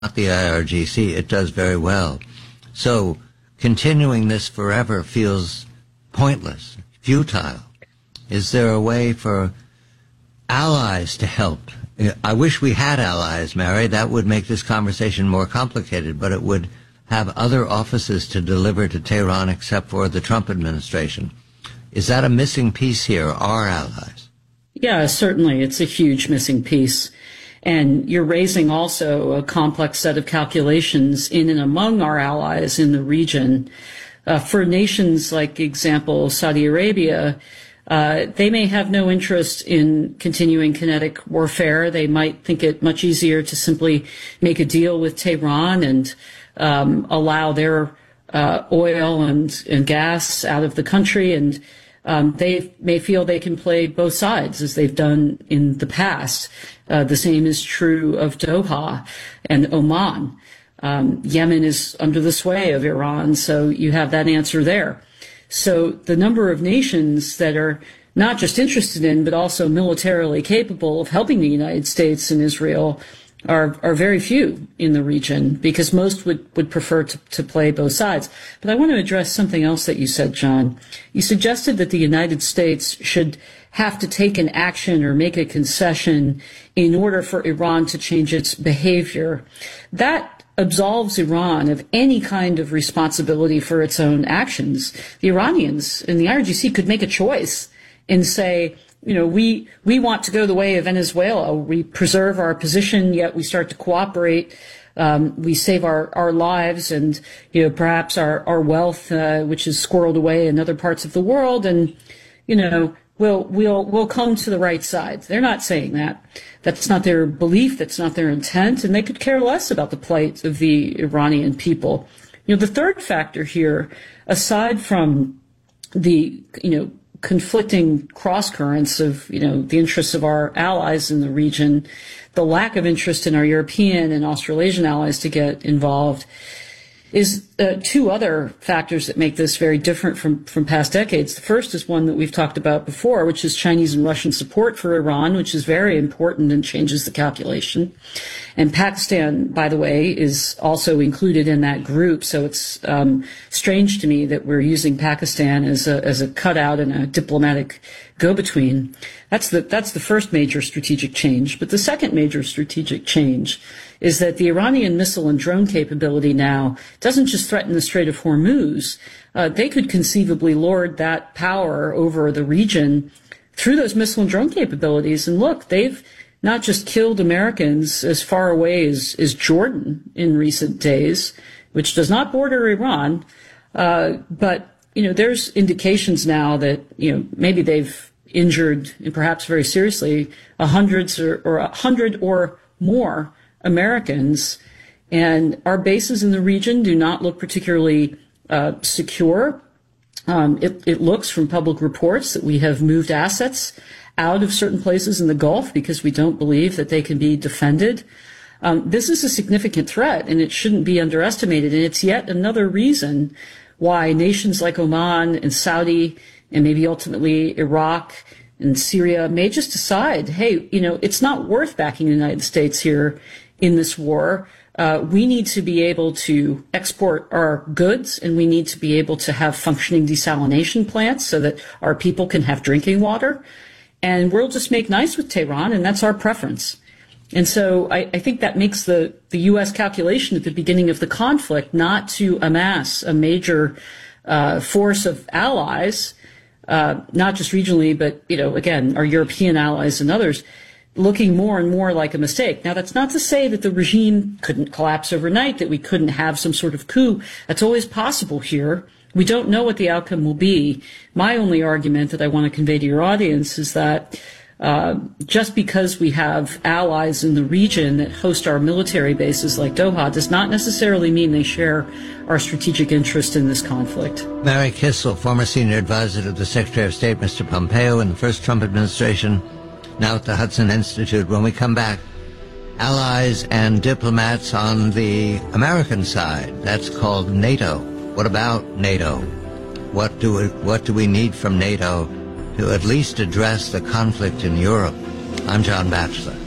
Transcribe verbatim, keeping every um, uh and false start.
the I R G C. It does very well. So continuing this forever feels pointless, futile. Is there a way for allies to help? I wish we had allies, Mary. That would make this conversation more complicated, but it would have other offices to deliver to Tehran except for the Trump administration. Is that a missing piece here, our allies? Yeah, certainly. It's a huge missing piece. And you're raising also a complex set of calculations in and among our allies in the region. Uh, for nations like, example, Saudi Arabia, uh, they may have no interest in continuing kinetic warfare. They might think it much easier to simply make a deal with Tehran and um, allow their uh, oil and, and gas out of the country. And um, they may feel they can play both sides, as they've done in the past. Uh, the same is true of Doha and Oman. Um, Yemen is under the sway of Iran, so you have that answer there. So the number of nations that are not just interested in, but also militarily capable of helping the United States and Israel are, are very few in the region, because most would, would prefer to, to play both sides. But I want to address something else that you said, John. You suggested that the United States should have to take an action or make a concession in order for Iran to change its behavior. That absolves Iran of any kind of responsibility for its own actions. The Iranians and the I R G C could make a choice and say, you know, we, we want to go the way of Venezuela. We preserve our position, yet we start to cooperate. Um, we save our, our lives and, you know, perhaps our, our wealth, uh, which is squirreled away in other parts of the world. And, you know, we'll, we'll, we'll come to the right side. They're not saying that. That's not their belief. That's not their intent. And they could care less about the plight of the Iranian people. You know, the third factor here, aside from the, you know, conflicting cross currents of, you know, the interests of our allies in the region, the lack of interest in our European and Australasian allies to get involved, is uh, two other factors that make this very different from, from past decades. The first is one that we've talked about before, which is Chinese and Russian support for Iran, which is very important and changes the calculation. And Pakistan, by the way, is also included in that group. So it's um, strange to me that we're using Pakistan as a, as a cutout and a diplomatic go-between. That's the, that's the first major strategic change. But the second major strategic change is that the Iranian missile and drone capability now doesn't just threaten the Strait of Hormuz. Uh, they could conceivably lord that power over the region through those missile and drone capabilities. And look, they've not just killed Americans as far away as, as Jordan in recent days, which does not border Iran, uh, but, you know, there's indications now that, you know, maybe they've injured, and perhaps very seriously, a hundreds or, or a hundred or more Americans. And our bases in the region do not look particularly uh, secure. Um, it, it looks from public reports that we have moved assets out of certain places in the Gulf because we don't believe that they can be defended. Um, this is a significant threat, and it shouldn't be underestimated. And it's yet another reason why nations like Oman and Saudi and maybe ultimately Iraq and Syria may just decide, hey, you know, it's not worth backing the United States here in this war. Uh, we need to be able to export our goods, and we need to be able to have functioning desalination plants so that our people can have drinking water. And we'll just make nice with Tehran, and that's our preference. And so I, I think that makes the, the U S calculation at the beginning of the conflict not to amass a major uh, force of allies, uh, not just regionally, but, you know, again, our European allies and others, looking more and more like a mistake. Now, that's not to say that the regime couldn't collapse overnight, that we couldn't have some sort of coup. That's always possible here. We don't know what the outcome will be. My only argument that I want to convey to your audience is that uh, just because we have allies in the region that host our military bases like Doha does not necessarily mean they share our strategic interest in this conflict. Mary Kissel, former senior advisor to the Secretary of State, Mister Pompeo, in the first Trump administration, now at the Hudson Institute. When we come back, allies and diplomats on the American side. That's called NATO. What about NATO? What do we, what do we need from NATO to at least address the conflict in Europe? I'm John Batchelor.